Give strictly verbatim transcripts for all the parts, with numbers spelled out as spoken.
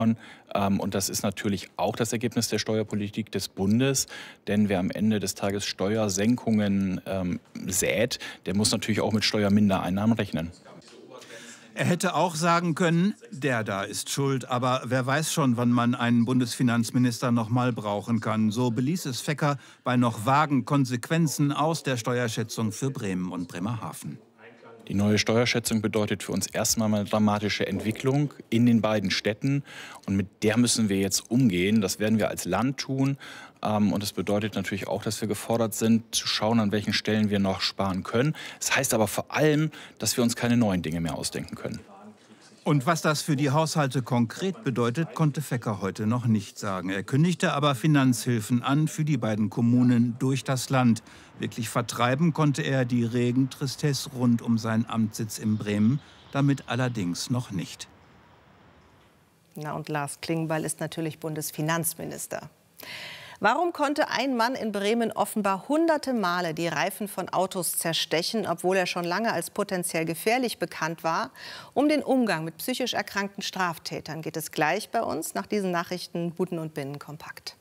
Und das ist natürlich auch das Ergebnis der Steuerpolitik des Bundes. Denn wer am Ende des Tages Steuersenkungen ähm, sät, der muss natürlich auch mit Steuermindereinnahmen rechnen. Er hätte auch sagen können, der da ist schuld. Aber wer weiß schon, wann man einen Bundesfinanzminister noch mal brauchen kann. So beließ es Fecker bei noch vagen Konsequenzen aus der Steuerschätzung für Bremen und Bremerhaven. Die neue Steuerschätzung bedeutet für uns erstmal eine dramatische Entwicklung in den beiden Städten. Und mit der müssen wir jetzt umgehen. Das werden wir als Land tun. Und das bedeutet natürlich auch, dass wir gefordert sind, zu schauen, an welchen Stellen wir noch sparen können. Das heißt aber vor allem, dass wir uns keine neuen Dinge mehr ausdenken können. Und was das für die Haushalte konkret bedeutet, konnte Fecker heute noch nicht sagen. Er kündigte aber Finanzhilfen an für die beiden Kommunen durch das Land. Wirklich vertreiben konnte er die Regentristesse rund um seinen Amtssitz in Bremen, damit allerdings noch nicht. Na, und Lars Klingbeil ist natürlich Bundesfinanzminister. Warum konnte ein Mann in Bremen offenbar hunderte Male die Reifen von Autos zerstechen, obwohl er schon lange als potenziell gefährlich bekannt war? Um den Umgang mit psychisch erkrankten Straftätern geht es gleich bei uns. Nach diesen Nachrichten Buten und Binnen kompakt.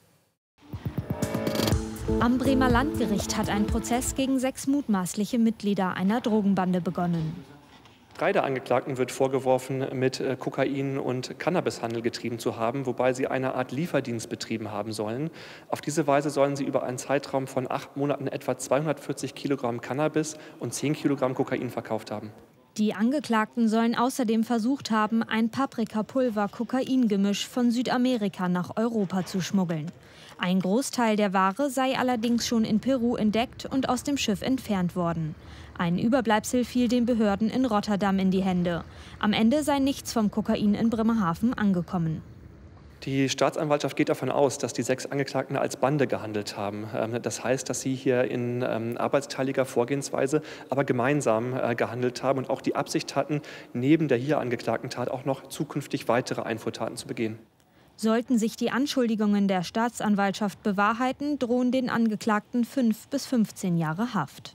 Am Bremer Landgericht hat ein Prozess gegen sechs mutmaßliche Mitglieder einer Drogenbande begonnen. Drei der Angeklagten wird vorgeworfen, mit Kokain- und Cannabishandel getrieben zu haben, wobei sie eine Art Lieferdienst betrieben haben sollen. Auf diese Weise sollen sie über einen Zeitraum von acht Monaten etwa zweihundertvierzig Kilogramm Cannabis und zehn Kilogramm Kokain verkauft haben. Die Angeklagten sollen außerdem versucht haben, ein Paprikapulver-Kokain-Gemisch von Südamerika nach Europa zu schmuggeln. Ein Großteil der Ware sei allerdings schon in Peru entdeckt und aus dem Schiff entfernt worden. Ein Überbleibsel fiel den Behörden in Rotterdam in die Hände. Am Ende sei nichts vom Kokain in Bremerhaven angekommen. Die Staatsanwaltschaft geht davon aus, dass die sechs Angeklagten als Bande gehandelt haben. Das heißt, dass sie hier in arbeitsteiliger Vorgehensweise, aber gemeinsam gehandelt haben und auch die Absicht hatten, neben der hier angeklagten Tat auch noch zukünftig weitere Einfuhrtaten zu begehen. Sollten sich die Anschuldigungen der Staatsanwaltschaft bewahrheiten, drohen den Angeklagten fünf bis fünfzehn Jahre Haft.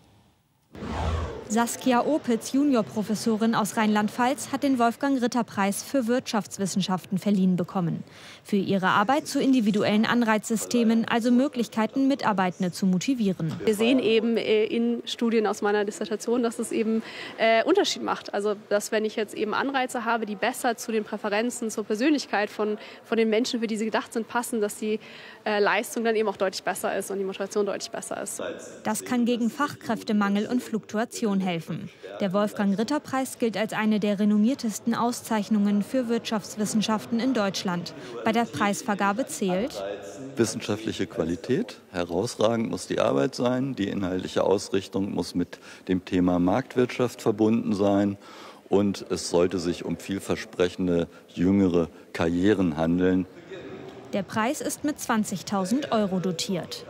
Saskia Opitz, Juniorprofessorin aus Rheinland-Pfalz, hat den Wolfgang-Ritter-Preis für Wirtschaftswissenschaften verliehen bekommen. Für ihre Arbeit zu individuellen Anreizsystemen, also Möglichkeiten, Mitarbeitende zu motivieren. Wir sehen eben in Studien aus meiner Dissertation, dass es eben äh, Unterschied macht. Also, dass wenn ich jetzt eben Anreize habe, die besser zu den Präferenzen, zur Persönlichkeit von, von den Menschen, für die sie gedacht sind, passen, dass die äh, Leistung dann eben auch deutlich besser ist und die Motivation deutlich besser ist. Das kann gegen Fachkräftemangel und Fluktuation helfen. Der Wolfgang-Ritter-Preis gilt als eine der renommiertesten Auszeichnungen für Wirtschaftswissenschaften in Deutschland. Bei der Preisvergabe zählt wissenschaftliche Qualität. Herausragend muss die Arbeit sein. Die inhaltliche Ausrichtung muss mit dem Thema Marktwirtschaft verbunden sein. Und es sollte sich um vielversprechende jüngere Karrieren handeln. Der Preis ist mit zwanzigtausend Euro dotiert.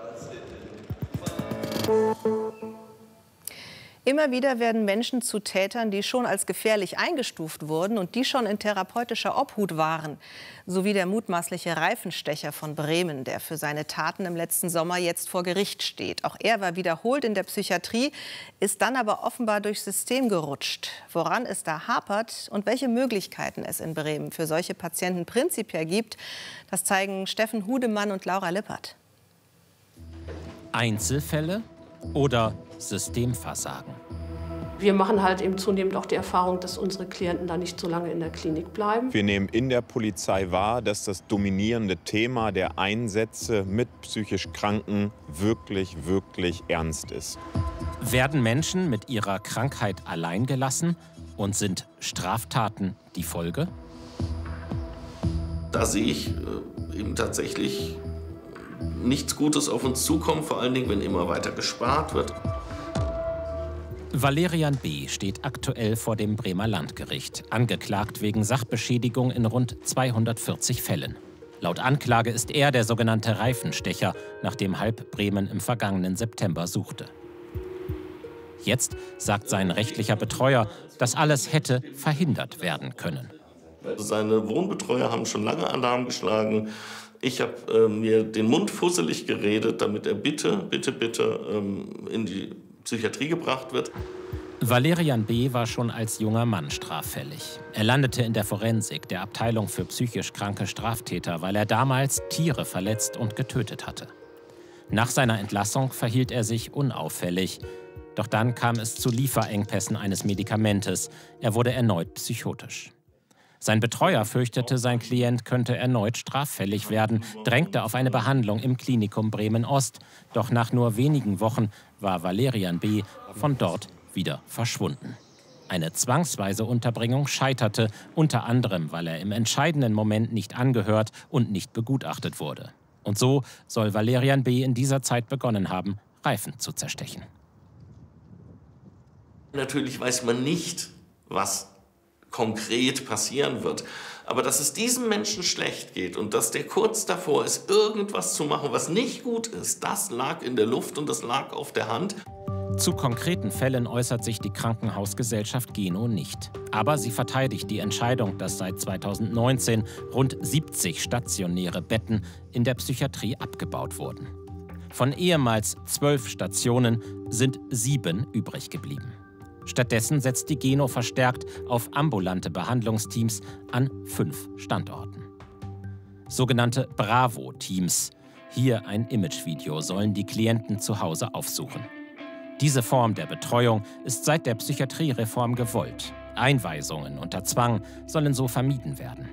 Immer wieder werden Menschen zu Tätern, die schon als gefährlich eingestuft wurden und die schon in therapeutischer Obhut waren. So wie der mutmaßliche Reifenstecher von Bremen, der für seine Taten im letzten Sommer jetzt vor Gericht steht. Auch er war wiederholt in der Psychiatrie, ist dann aber offenbar durchs System gerutscht. Woran es da hapert und welche Möglichkeiten es in Bremen für solche Patienten prinzipiell gibt, das zeigen Steffen Hudemann und Laura Lippert. Einzelfälle oder Systemversagen? Wir machen halt eben zunehmend auch die Erfahrung, dass unsere Klienten da nicht so lange in der Klinik bleiben. Wir nehmen in der Polizei wahr, dass das dominierende Thema der Einsätze mit psychisch Kranken wirklich, wirklich ernst ist. Werden Menschen mit ihrer Krankheit allein gelassen und sind Straftaten die Folge? Da sehe ich äh, eben tatsächlich nichts Gutes auf uns zukommen, vor allen Dingen, wenn immer weiter gespart wird. Valerian B. steht aktuell vor dem Bremer Landgericht, angeklagt wegen Sachbeschädigung in rund zweihundertvierzig Fällen. Laut Anklage ist er der sogenannte Reifenstecher, nach dem halb Bremen im vergangenen September suchte. Jetzt sagt sein rechtlicher Betreuer, das alles hätte verhindert werden können. Seine Wohnbetreuer haben schon lange Alarm geschlagen. Ich habe äh, mir den Mund fusselig geredet, damit er bitte, bitte, bitte ähm, in die Psychiatrie gebracht wird. Valerian B. war schon als junger Mann straffällig. Er landete in der Forensik, der Abteilung für psychisch kranke Straftäter, weil er damals Tiere verletzt und getötet hatte. Nach seiner Entlassung verhielt er sich unauffällig. Doch dann kam es zu Lieferengpässen eines Medikamentes. Er wurde erneut psychotisch. Sein Betreuer fürchtete, sein Klient könnte erneut straffällig werden, drängte auf eine Behandlung im Klinikum Bremen-Ost. Doch nach nur wenigen Wochen war Valerian B. von dort wieder verschwunden. Eine zwangsweise Unterbringung scheiterte, unter anderem, weil er im entscheidenden Moment nicht angehört und nicht begutachtet wurde. Und so soll Valerian B. in dieser Zeit begonnen haben, Reifen zu zerstechen. Natürlich weiß man nicht, was konkret passieren wird. Aber dass es diesem Menschen schlecht geht und dass der kurz davor ist, irgendwas zu machen, was nicht gut ist, das lag in der Luft und das lag auf der Hand. Zu konkreten Fällen äußert sich die Krankenhausgesellschaft Geno nicht. Aber sie verteidigt die Entscheidung, dass seit zweitausendneunzehn rund siebzig stationäre Betten in der Psychiatrie abgebaut wurden. Von ehemals zwölf Stationen sind sieben übrig geblieben. Stattdessen setzt die Geno verstärkt auf ambulante Behandlungsteams an fünf Standorten. Sogenannte Bravo-Teams. Hier ein Imagevideo sollen die Klienten zu Hause aufsuchen. Diese Form der Betreuung ist seit der Psychiatriereform gewollt. Einweisungen unter Zwang sollen so vermieden werden.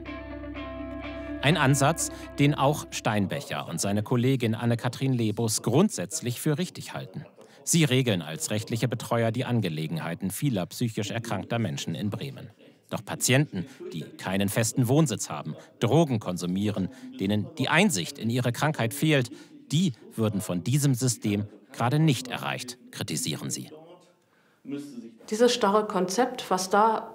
Ein Ansatz, den auch Steinbecher und seine Kollegin Anne-Kathrin Lebus grundsätzlich für richtig halten. Sie regeln als rechtliche Betreuer die Angelegenheiten vieler psychisch erkrankter Menschen in Bremen. Doch Patienten, die keinen festen Wohnsitz haben, Drogen konsumieren, denen die Einsicht in ihre Krankheit fehlt, die würden von diesem System gerade nicht erreicht, kritisieren sie. Dieses starre Konzept, was da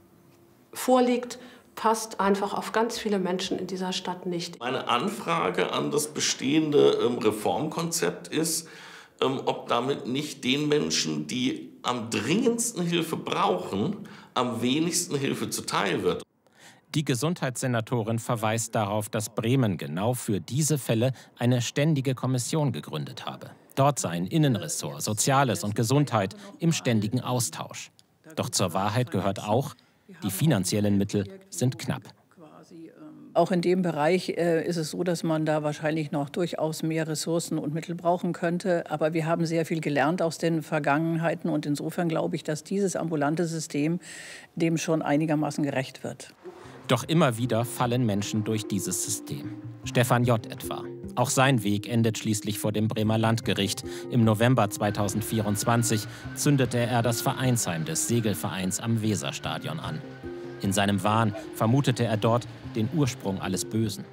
vorliegt, passt einfach auf ganz viele Menschen in dieser Stadt nicht. Meine Anfrage an das bestehende ähm, Reformkonzept ist, ähm, ob damit nicht den Menschen, die am dringendsten Hilfe brauchen, am wenigsten Hilfe zuteil wird. Die Gesundheitssenatorin verweist darauf, dass Bremen genau für diese Fälle eine ständige Kommission gegründet habe. Dort seien Innenressort, Soziales und Gesundheit im ständigen Austausch. Doch zur Wahrheit gehört auch, die finanziellen Mittel sind knapp. Auch in dem Bereich äh, ist es so, dass man da wahrscheinlich noch durchaus mehr Ressourcen und Mittel brauchen könnte. Aber wir haben sehr viel gelernt aus den Vergangenheiten. Und insofern glaube ich, dass dieses ambulante System dem schon einigermaßen gerecht wird. Doch immer wieder fallen Menschen durch dieses System. Stefan J. etwa. Auch sein Weg endet schließlich vor dem Bremer Landgericht. Im November zweitausendvierundzwanzig zündete er das Vereinsheim des Segelvereins am Weserstadion an. In seinem Wahn vermutete er dort den Ursprung alles Bösen.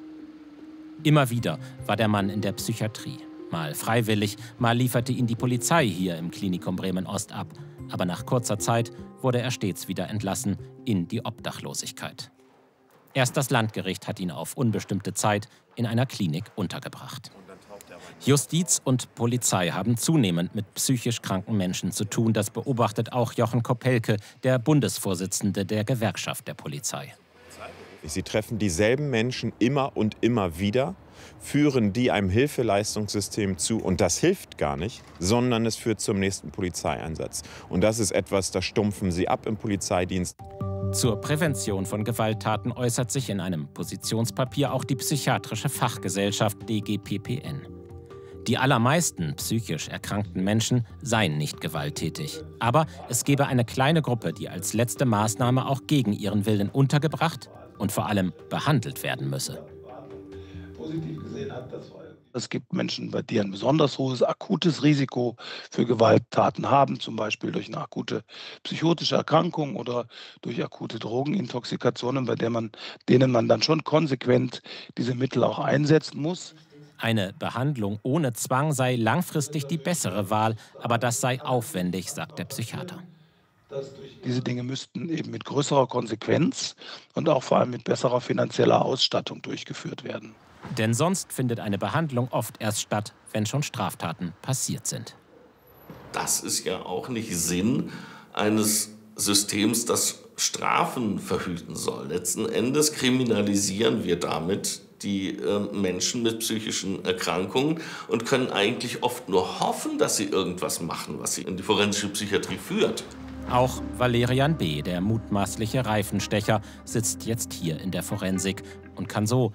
Immer wieder war der Mann in der Psychiatrie. Mal freiwillig, mal lieferte ihn die Polizei hier im Klinikum Bremen-Ost ab. Aber nach kurzer Zeit wurde er stets wieder entlassen in die Obdachlosigkeit. Erst das Landgericht hat ihn auf unbestimmte Zeit in einer Klinik untergebracht. Justiz und Polizei haben zunehmend mit psychisch kranken Menschen zu tun. Das beobachtet auch Jochen Kopelke, der Bundesvorsitzende der Gewerkschaft der Polizei. Sie treffen dieselben Menschen immer und immer wieder, führen die einem Hilfeleistungssystem zu. Und das hilft gar nicht, sondern es führt zum nächsten Polizeieinsatz. Und das ist etwas, das stumpfen sie ab im Polizeidienst. Zur Prävention von Gewalttaten äußert sich in einem Positionspapier auch die psychiatrische Fachgesellschaft D G P P N. Die allermeisten psychisch erkrankten Menschen seien nicht gewalttätig. Aber es gebe eine kleine Gruppe, die als letzte Maßnahme auch gegen ihren Willen untergebracht und vor allem behandelt werden müsse. Es gibt Menschen, die ein besonders hohes akutes Risiko für Gewalttaten haben, zum Beispiel durch eine akute psychotische Erkrankung oder durch akute Drogenintoxikationen, bei der man, denen man dann schon konsequent diese Mittel auch einsetzen muss. Eine Behandlung ohne Zwang sei langfristig die bessere Wahl, aber das sei aufwendig, sagt der Psychiater. Diese Dinge müssten eben mit größerer Konsequenz und auch vor allem mit besserer finanzieller Ausstattung durchgeführt werden. Denn sonst findet eine Behandlung oft erst statt, wenn schon Straftaten passiert sind. Das ist ja auch nicht Sinn eines Systems, das Strafen verhüten soll. Letzten Endes kriminalisieren wir damit die äh, Menschen mit psychischen Erkrankungen und können eigentlich oft nur hoffen, dass sie irgendwas machen, was sie in die forensische Psychiatrie führt. Auch Valerian B., der mutmaßliche Reifenstecher, sitzt jetzt hier in der Forensik und kann so